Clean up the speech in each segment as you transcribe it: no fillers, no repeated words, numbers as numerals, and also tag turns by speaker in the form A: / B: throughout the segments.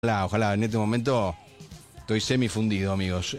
A: Ojalá, en este momento estoy semifundido, amigos.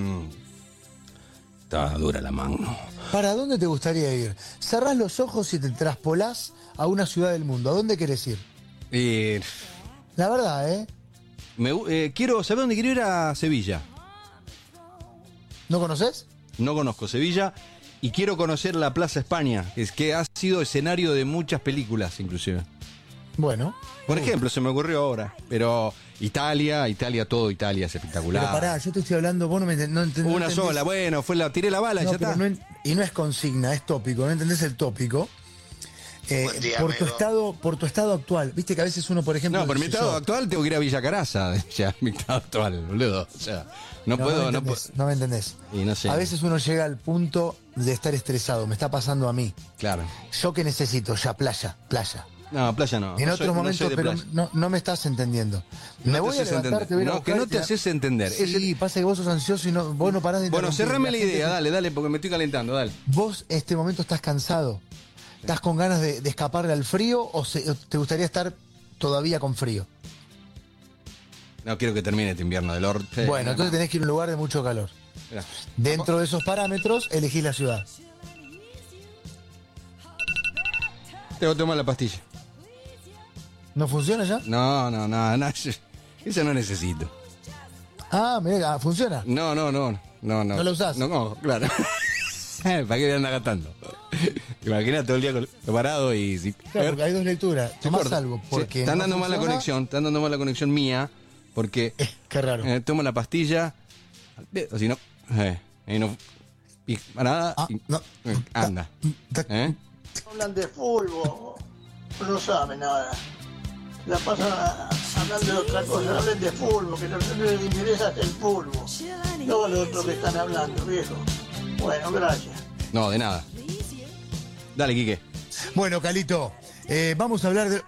A: Está dura la mano.
B: ¿Para dónde te gustaría ir? Cerrás los ojos y te traspolás a una ciudad del mundo. ¿A dónde querés ir? La verdad,
A: ¿Sabés dónde quiero ir? A Sevilla.
B: ¿No conoces?
A: No conozco Sevilla y quiero conocer la Plaza España, que ha sido escenario de muchas películas, inclusive.
B: Bueno.
A: Por ejemplo, se me ocurrió ahora, pero Italia, todo Italia es espectacular.
B: Pero pará, yo te estoy hablando, vos no entendés.
A: Una sola, bueno, tiré la bala y ya está.
B: Y no es consigna, es tópico, ¿no entendés el tópico?
C: Día,
B: por tu estado actual. Viste que a veces uno, por ejemplo...
A: No, por mi estado actual tengo que ir a Villa Caraza, ya, mi estado actual, boludo. O sea, no puedo.
B: No me entendés.
A: Y no sé.
B: A veces uno llega al punto de estar estresado, me está pasando a mí.
A: Claro.
B: ¿Yo qué necesito? Ya, playa.
A: No, playa no.
B: En otros momentos, pero no me estás entendiendo. Me voy a levantar, te voy a
A: No, que no te haces entender.
B: Sí, pasa que vos sos ansioso y vos no parás de...
A: Bueno, cerrame la idea, dale, porque me estoy calentando, dale.
B: ¿Vos este momento estás cansado? ¿Estás con ganas de escaparle al frío o te gustaría estar todavía con frío?
A: No quiero que termine este invierno del orto.
B: Bueno, entonces tenés que ir a un lugar de mucho calor.
A: Mirá.
B: Dentro de esos parámetros, elegís la ciudad.
A: Tengo que tomar la pastilla.
B: ¿No funciona ya?
A: No, eso no necesito.
B: Ah, mirá, ¿funciona?
A: No. ¿No
B: lo usás?
A: No, claro. ¿Para qué me anda gastando? Imagina todo el día parado y...
B: Claro, porque hay dos lecturas. Tomás algo, porque...
A: Están dando mal la conexión mía, porque...
B: Qué raro.
A: Tomo la pastilla, o si no... y para nada...
B: No.
A: Anda.
C: Hablan de fútbol, no saben nada. La pasan hablando de otra cosa, hablen de fútbol, que no les interesa el fútbol. No lo otro que están hablando, viejo. Bueno, gracias.
A: No, de nada. Dale, Quique.
B: Bueno, Calito, vamos a hablar de...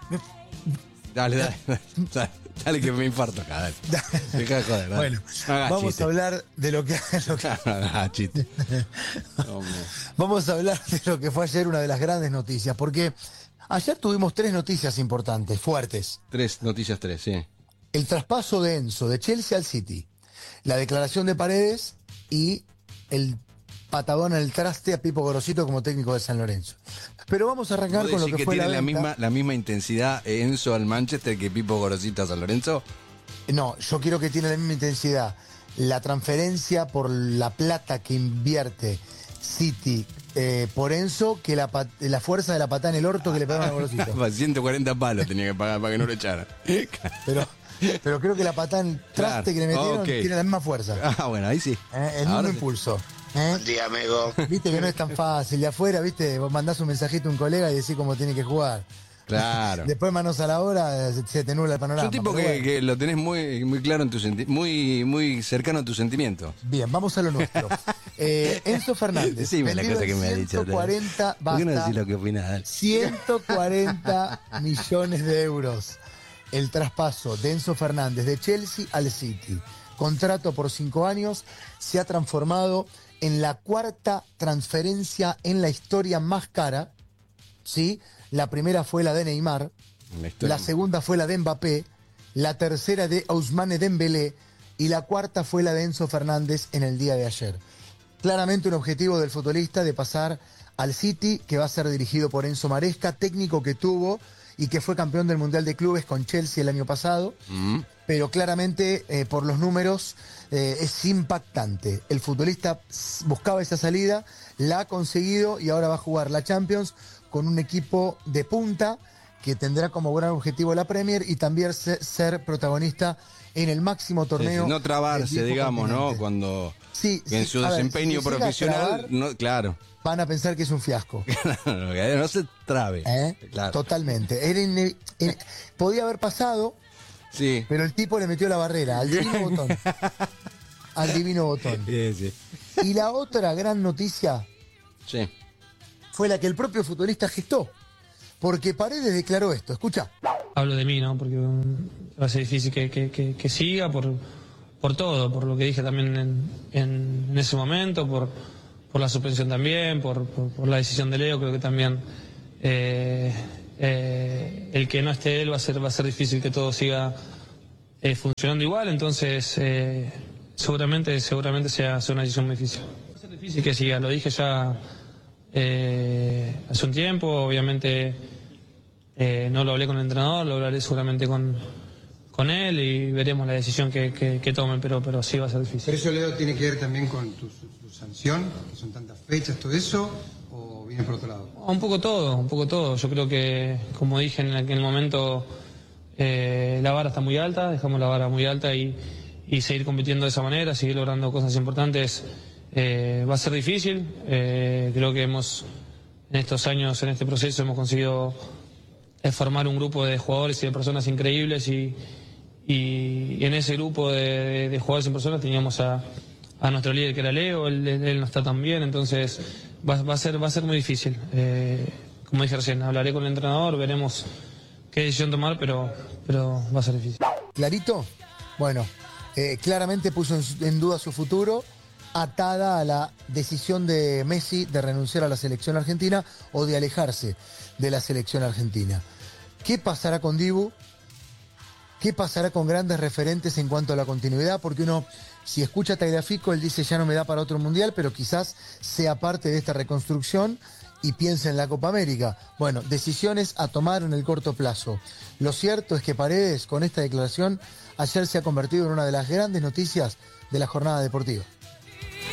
A: Dale que me infarto acá, dale. Deja de joder, dale.
B: Bueno, vamos a hablar de lo que...
A: Chiste.
B: Vamos a hablar de lo que fue ayer una de las grandes noticias, porque ayer tuvimos tres noticias importantes, fuertes.
A: Tres noticias, sí.
B: El traspaso de Enzo, de Chelsea al City, la declaración de Paredes y el patadón al traste a Pipo Gorosito como técnico de San Lorenzo. Pero vamos a arrancar con lo que fue
A: tiene
B: la venta.
A: la misma intensidad Enzo al Manchester que Pipo Gorosito a San Lorenzo.
B: No, yo quiero que tiene la misma intensidad la transferencia por la plata que invierte City por Enzo que la fuerza de la patada en el orto que le pegaron a Gorosito.
A: 140 palos tenía que pagar para que no lo echaran.
B: Pero creo que la patada en el traste que le metieron tiene la misma fuerza.
A: Ah, bueno, ahí sí.
B: El mismo impulso.
C: Buen día, amigo.
B: Viste que no es tan fácil. De afuera, viste, vos mandás un mensajito a un colega y decís cómo tiene que jugar.
A: Claro.
B: Después, manos a la hora, se te nubla el panorama.
A: Es un tipo que lo tenés muy claro en tu muy cercano a tus sentimientos.
B: Bien, vamos a lo nuestro. Enzo Fernández.
A: Decime la cosa que me ha dicho.
B: 140,
A: ¿Por qué no
B: basta,
A: decís lo que opinás?
B: 140 millones de euros. El traspaso de Enzo Fernández de Chelsea al City. Contrato por 5 años. Se ha transformado en la cuarta transferencia en la historia más cara, ¿sí? La primera fue la de Neymar, la segunda fue la de Mbappé, la tercera de Ousmane Dembélé y la cuarta fue la de Enzo Fernández en el día de ayer. Claramente un objetivo del futbolista de pasar al City, que va a ser dirigido por Enzo Maresca, técnico que tuvo y que fue campeón del Mundial de Clubes con Chelsea el año pasado. Pero claramente por los números es impactante. El futbolista buscaba esa salida, la ha conseguido y ahora va a jugar la Champions con un equipo de punta que tendrá como gran objetivo la Premier y también ser protagonista en el máximo torneo.
A: Sí, no trabarse, digamos, ¿no? Cuando en su desempeño profesional, claro.
B: Van a pensar que es un fiasco.
A: No se trabe.
B: Claro. Totalmente. Podía haber pasado.
A: Sí.
B: Pero el tipo le metió la barrera al divino botón. Al divino botón.
A: Sí.
B: Y la otra gran noticia fue la que el propio futbolista gestó. Porque Paredes declaró esto. Escucha.
D: Hablo de mí, ¿no? Porque va a ser difícil que siga por todo, por lo que dije también en ese momento, por la suspensión también, por la decisión de Leo. Creo que también el que no esté él va a ser difícil que todo siga funcionando igual, entonces seguramente sea una decisión muy difícil. Va a ser difícil que siga, lo dije ya hace un tiempo, obviamente no lo hablé con el entrenador, lo hablaré seguramente con él y veremos la decisión que tomen, pero sí va a ser difícil.
E: ¿Pero eso, Leo, tiene que ver también con tu sanción, que son tantas fechas, todo eso, o viene por otro lado?
D: Un poco todo. Yo creo que, como dije en aquel momento, la vara está muy alta, dejamos la vara muy alta y seguir compitiendo de esa manera, seguir logrando cosas importantes, va a ser difícil. Creo que en estos años, en este proceso, hemos conseguido formar un grupo de jugadores y de personas increíbles y en ese grupo de jugadores y personas teníamos a nuestro líder, que era Leo. Él no está tan bien, entonces va a ser muy difícil. Como dije recién, hablaré con el entrenador, veremos qué decisión tomar, pero va a ser difícil.
B: ¿Clarito? Bueno, claramente puso en duda su futuro, atada a la decisión de Messi de renunciar a la selección argentina o de alejarse de la selección argentina. ¿Qué pasará con Dibu? ¿Qué pasará con grandes referentes en cuanto a la continuidad? Porque uno, si escucha a Tagliafico, él dice ya no me da para otro mundial, pero quizás sea parte de esta reconstrucción y piensa en la Copa América. Bueno, decisiones a tomar en el corto plazo. Lo cierto es que Paredes, con esta declaración, ayer se ha convertido en una de las grandes noticias de la jornada deportiva.